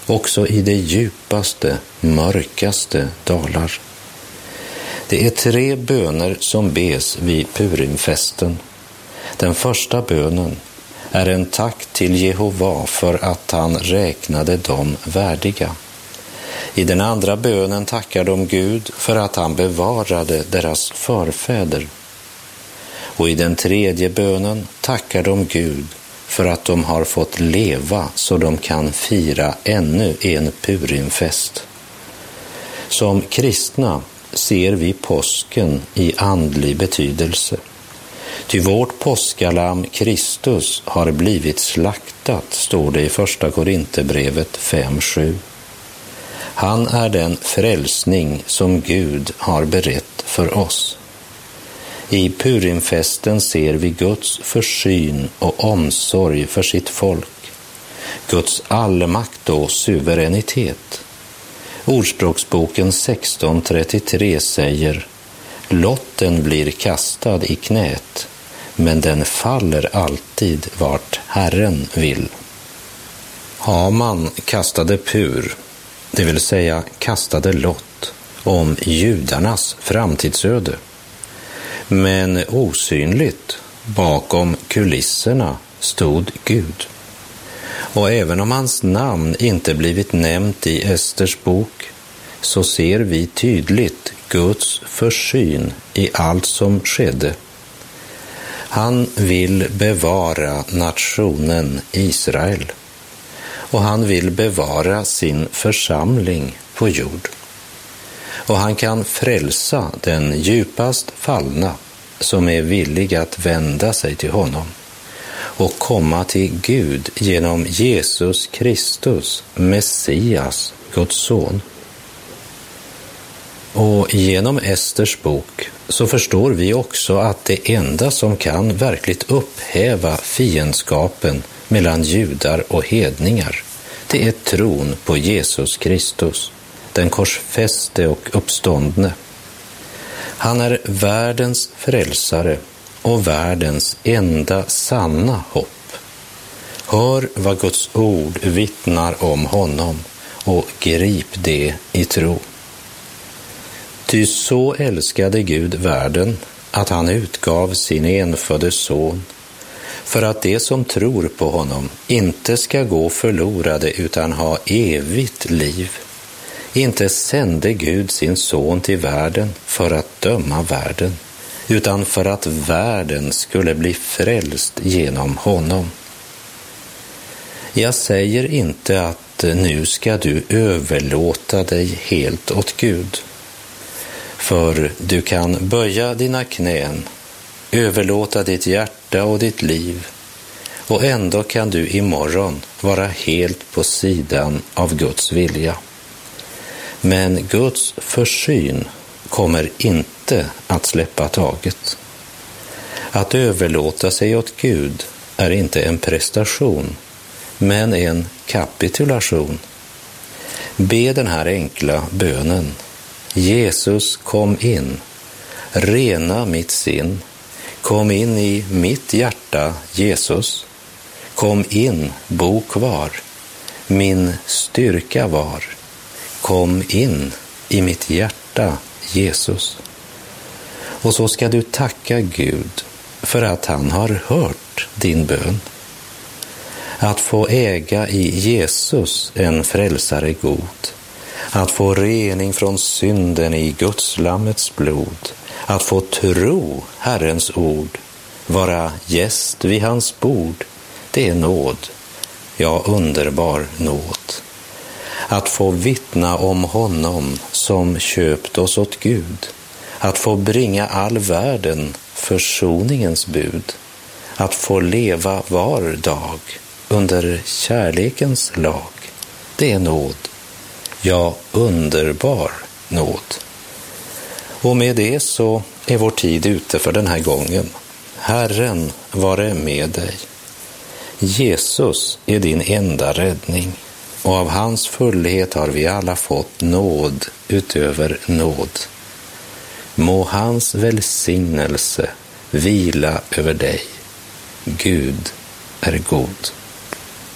också i det djupaste, mörkaste dalar. Det är 3 böner som bes vid Purimfesten. Den första bönen är en tack till Jehova för att han räknade dem värdiga. I den andra bönen tackar de Gud för att han bevarade deras förfäder. Och i den tredje bönen tackar de Gud för att de har fått leva så de kan fira ännu en Purimfest. Som kristna ser vi påsken i andlig betydelse. Ty vårt påskalamm Kristus har blivit slaktat, står det i första Korinthierbrevet 5:7. Han är den frälsning som Gud har berett för oss. I Purimfesten ser vi Guds försyn och omsorg för sitt folk, Guds allmakt och suveränitet. Ordspråksboken 16:33 säger: lotten blir kastad i knät, men den faller alltid vart Herren vill. Haman kastade pur, det vill säga kastade lott, om judarnas framtidsöde. Men osynligt bakom kulisserna stod Gud. Och även om hans namn inte blivit nämnt i Esters bok, så ser vi tydligt Guds försyn i allt som skedde. Han vill bevara nationen Israel, och han vill bevara sin församling på jord. Och han kan frälsa den djupast fallna som är villig att vända sig till honom och komma till Gud genom Jesus Kristus, Messias, Guds son. Och genom Esters bok så förstår vi också att det enda som kan verkligt upphäva fiendskapen mellan judar och hedningar, det är tron på Jesus Kristus, den korsfäste och uppståndne. Han är världens frälsare och världens enda sanna hopp. Hör vad Guds ord vittnar om honom och grip det i tro. Ty så älskade Gud världen att han utgav sin enfödde son, för att de som tror på honom inte ska gå förlorade utan ha evigt liv. Inte sände Gud sin son till världen för att döma världen, utan för att världen skulle bli frälst genom honom. Jag säger inte att nu ska du överlåta dig helt åt Gud. För du kan böja dina knän, överlåta ditt hjärta och ditt liv, och ändå kan du imorgon vara helt på sidan av Guds vilja. Men Guds försyn kommer inte att släppa taget. Att överlåta sig åt Gud är inte en prestation, men en kapitulation. Be den här enkla bönen: Jesus, kom in, rena mitt sin, kom in i mitt hjärta, Jesus, kom in, bo kvar, min styrka var, kom in i mitt hjärta, Jesus. Och så ska du tacka Gud för att han har hört din bön. Att få äga i Jesus en frälsare god, att få rening från synden i Guds lammets blod, att få tro Herrens ord, vara gäst vid hans bord, det är nåd, ja, underbar nåd. Att få vittna om honom som köpt oss åt Gud, att få bringa all världen försoningens bud, att få leva var dag under kärlekens lag, det är nåd, ja, underbar nåd. Och med det så är vår tid ute för den här gången. Herren vare med dig. Jesus är din enda räddning, och av hans fullhet har vi alla fått nåd utöver nåd. Må hans välsignelse vila över dig. Gud är god.